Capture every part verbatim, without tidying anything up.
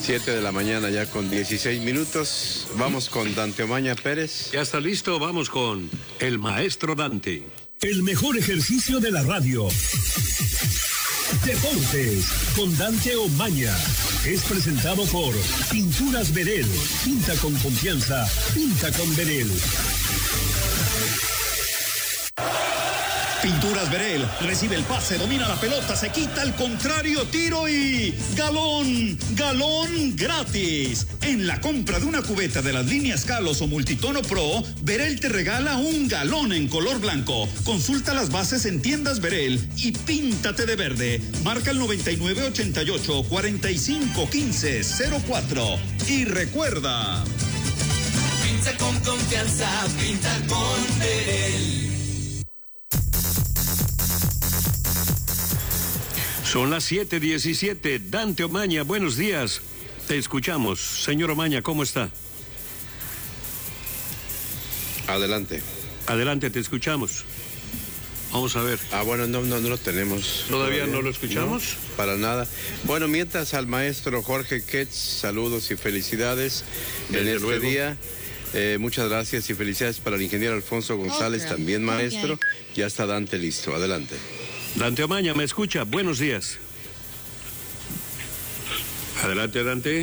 siete de la mañana ya con dieciséis minutos. Vamos con Dante Omaña Pérez. Ya está listo, vamos con el maestro Dante. El mejor ejercicio de la radio. Deportes con Dante Omaña. Es presentado por Pinturas Verel. Pinta con confianza. Pinta con Verel. Pinturas Verel, recibe el pase, domina la pelota, se quita el contrario, tiro y galón, galón gratis. En la compra de una cubeta de las líneas Kalos o Multitono Pro, Verel te regala un galón en color blanco. Consulta las bases en tiendas Verel y píntate de verde. Marca el noventa y nueve ochenta y ocho cuarenta y cinco quince cero cuatro. Y recuerda, pinta con confianza, pinta con Verel. Son las siete diecisiete. Dante Omaña, buenos días. Te escuchamos. Señor Omaña, ¿cómo está? Adelante. Adelante, te escuchamos. Vamos a ver. Ah, bueno, no, no, no lo tenemos. ¿Todavía, ¿Todavía no lo escuchamos? No, para nada. Bueno, mientras al maestro Jorge Ketz, saludos y felicidades Desde en este luego. día. Eh, muchas gracias y felicidades para el ingeniero Alfonso González, okay. También maestro. Okay. Ya está Dante listo. Adelante. Dante Omaña, ¿me escucha? Buenos días. Adelante, Dante.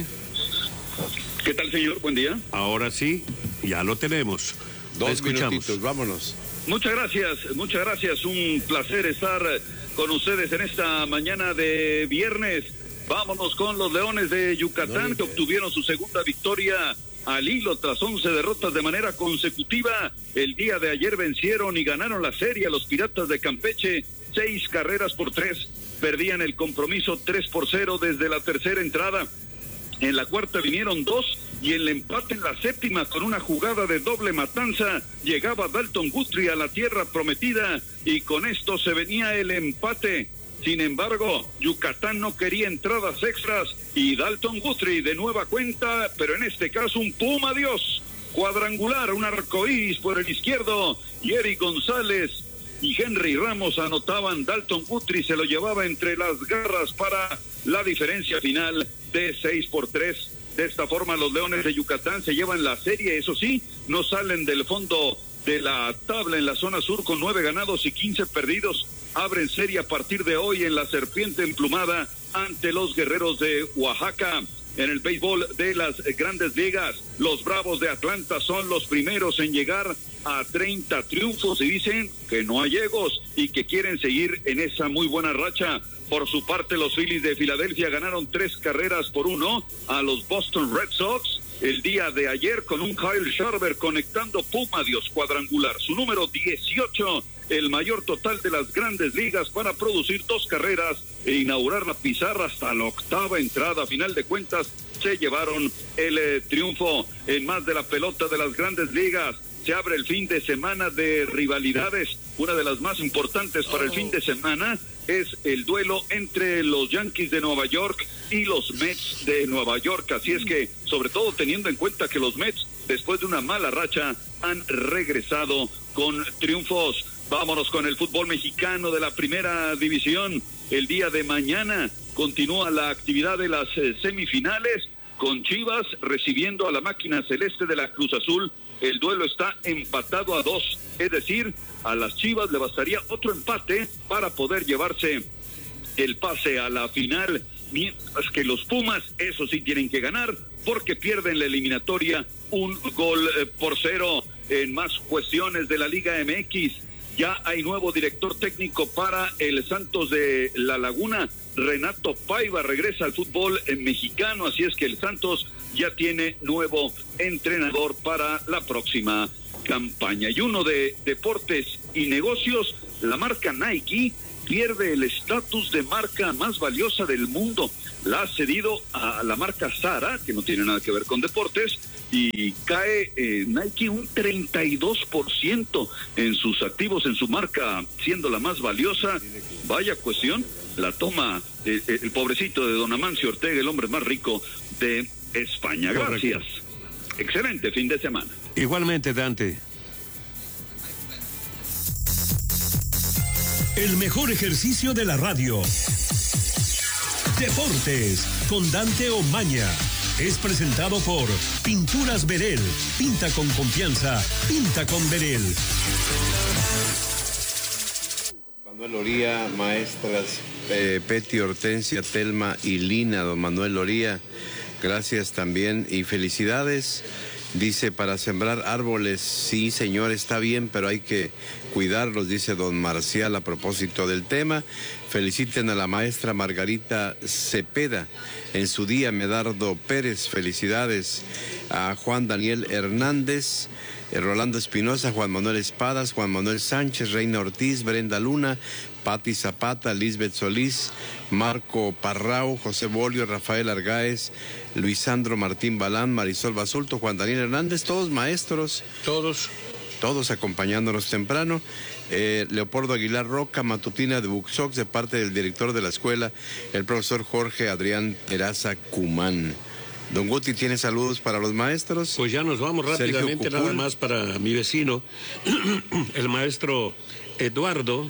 ¿Qué tal, señor? Buen día. Ahora sí, ya lo tenemos. Dos minutitos, vámonos. Muchas gracias, muchas gracias. Un placer estar con ustedes en esta mañana de viernes. Vámonos con los Leones de Yucatán, no, que obtuvieron su segunda victoria al hilo tras once derrotas de manera consecutiva. El día de ayer vencieron y ganaron la serie a los Piratas de Campeche, seis carreras por tres. Perdían el compromiso tres por cero desde la tercera entrada. En la cuarta vinieron dos y el empate en la séptima con una jugada de doble matanza. Llegaba Dalton Guthrie a la tierra prometida y con esto se venía el empate. Sin embargo, Yucatán no quería entradas extras y Dalton Guthrie de nueva cuenta, pero en este caso un puma Dios. Cuadrangular, un arcoíris por el izquierdo y Eric González y Henry Ramos anotaban. Dalton Guthrie se lo llevaba entre las garras para la diferencia final de seis por tres. De esta forma los Leones de Yucatán se llevan la serie, eso sí, no salen del fondo de la tabla en la zona sur con nueve ganados y quince perdidos. Abren serie a partir de hoy en la Serpiente Emplumada ante los Guerreros de Oaxaca. En el béisbol de las Grandes Ligas, los Bravos de Atlanta son los primeros en llegar a treinta triunfos y dicen que no hay egos y que quieren seguir en esa muy buena racha. Por su parte, los Phillies de Filadelfia ganaron tres carreras por uno a los Boston Red Sox el día de ayer con un Kyle Schwarber conectando puma Dios cuadrangular, su número dieciocho, el mayor total de las Grandes Ligas para producir dos carreras e inaugurar la pizarra hasta la octava entrada. A final de cuentas se llevaron el eh, triunfo. En más de la pelota de las Grandes Ligas, se abre el fin de semana de rivalidades. Una de las más importantes para el fin de semana es el duelo entre los Yankees de Nueva York y los Mets de Nueva York. Así es que, sobre todo teniendo en cuenta que los Mets, después de una mala racha, han regresado con triunfos. Vámonos con el fútbol mexicano de la primera división. El día de mañana continúa la actividad de las eh, semifinales con Chivas recibiendo a la máquina celeste de la Cruz Azul. El duelo está empatado a dos, es decir, a las Chivas le bastaría otro empate para poder llevarse el pase a la final, mientras que los Pumas, eso sí, tienen que ganar porque pierden la eliminatoria un gol eh, por cero. En más cuestiones de la Liga M X, ya hay nuevo director técnico para el Santos de La Laguna. Renato Paiva regresa al fútbol mexicano, así es que el Santos ya tiene nuevo entrenador para la próxima campaña. Y uno de deportes y negocios, la marca Nike pierde el estatus de marca más valiosa del mundo. La ha cedido a la marca Zara, que no tiene nada que ver con deportes, y cae eh, Nike un treinta y dos por ciento en sus activos, en su marca, siendo la más valiosa. Vaya cuestión, la toma eh, el pobrecito de don Amancio Ortega, el hombre más rico de España. Gracias. Correcto. Excelente fin de semana. Igualmente, Dante. El mejor ejercicio de la radio. Deportes con Dante Omaña. Es presentado por Pinturas Verel. Pinta con confianza. Pinta con Verel. Manuel Loría, maestras eh, Peti, Hortensia, Telma y Lina. Don Manuel Loría, gracias también y felicidades. Dice, para sembrar árboles, sí señor, está bien, pero hay que cuidarlos, dice don Marcial a propósito del tema. Feliciten a la maestra Margarita Cepeda, en su día Medardo Pérez, felicidades a Juan Daniel Hernández, Rolando Espinosa, Juan Manuel Espadas, Juan Manuel Sánchez, Reina Ortiz, Brenda Luna, Pati Zapata, Lisbeth Solís, Marco Parrao, José Bolio, Rafael Argáez, Luisandro Martín Balán, Marisol Basulto, Juan Daniel Hernández, todos maestros. Todos. Todos acompañándonos temprano. Eh, Leopoldo Aguilar Roca, matutina de Buxox, de parte del director de la escuela, el profesor Jorge Adrián Peraza Cumán. Don Guti, ¿tiene saludos para los maestros? Pues ya nos vamos rápidamente, nada más para mi vecino, el maestro Eduardo,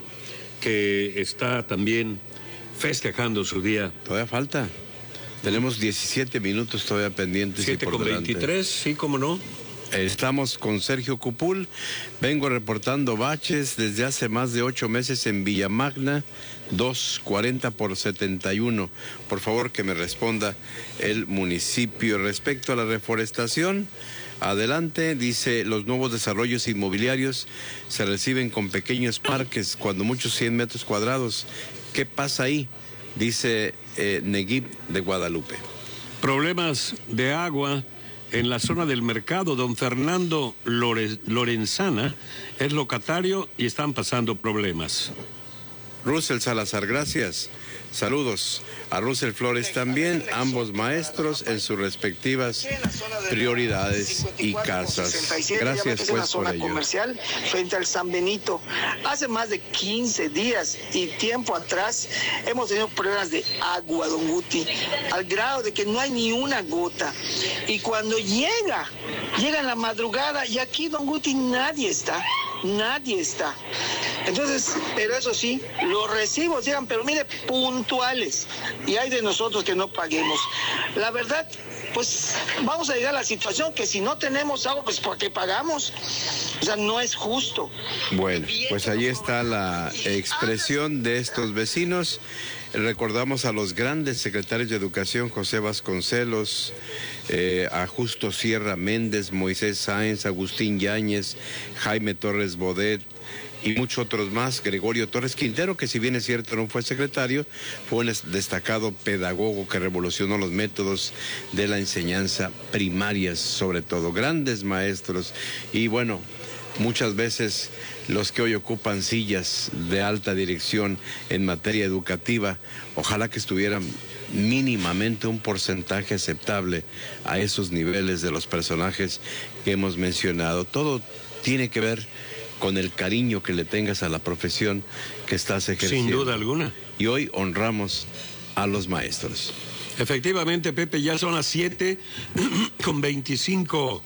que está también festejando su día. Todavía falta. Tenemos diecisiete minutos todavía pendientes. siete con veintitrés, sí, cómo no. Estamos con Sergio Cupul. Vengo reportando baches desde hace más de ocho meses en Villamagna, doscientos cuarenta por setenta y uno. Por favor, que me responda el municipio. Respecto a la reforestación, adelante, dice, los nuevos desarrollos inmobiliarios se reciben con pequeños parques, cuando muchos cien metros cuadrados. ¿Qué pasa ahí? Dice eh, Neguib de Guadalupe. Problemas de agua en la zona del mercado. Don Fernando Lore, Lorenzana es locatario y están pasando problemas. Russell Salazar, gracias. Saludos a Russell Flores también, ambos maestros en sus respectivas prioridades y casas. Gracias pues en la zona por ello. Comercial frente al San Benito. Hace más de quince días y tiempo atrás hemos tenido problemas de agua, don Guti, al grado de que no hay ni una gota. Y cuando llega, llega en la madrugada y aquí, don Guti, nadie está. Nadie está. Entonces, pero eso sí, los recibos llegan, pero mire, puntuales. Y hay de nosotros que no paguemos. La verdad, pues vamos a llegar a la situación que si no tenemos agua, pues ¿por qué pagamos? O sea, no es justo. Bueno, pues ahí está la expresión de estos vecinos. Recordamos a los grandes secretarios de Educación, José Vasconcelos, eh, a Justo Sierra Méndez, Moisés Sáenz, Agustín Yáñez, Jaime Torres Bodet y muchos otros más. Gregorio Torres Quintero, que si bien es cierto no fue secretario, fue un destacado pedagogo que revolucionó los métodos de la enseñanza primaria, sobre todo. Grandes maestros y bueno, muchas veces los que hoy ocupan sillas de alta dirección en materia educativa, ojalá que estuvieran mínimamente un porcentaje aceptable a esos niveles de los personajes que hemos mencionado. Todo tiene que ver con el cariño que le tengas a la profesión que estás ejerciendo. Sin duda alguna. Y hoy honramos a los maestros. Efectivamente, Pepe, ya son las siete con veinticinco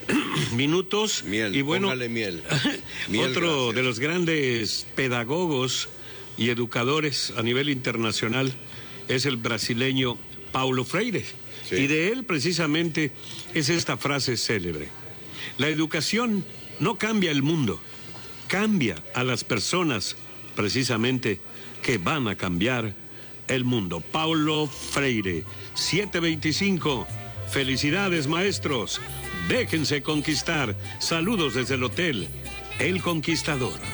minutos. Miel, y bueno, póngale miel. miel otro gracias. de los grandes pedagogos y educadores a nivel internacional es el brasileño Paulo Freire. Sí. Y de él precisamente es esta frase célebre: la educación no cambia el mundo, cambia a las personas precisamente que van a cambiar el mundo. Paulo Freire, siete veinticinco. Felicidades, maestros. Déjense conquistar. Saludos desde el hotel El Conquistador.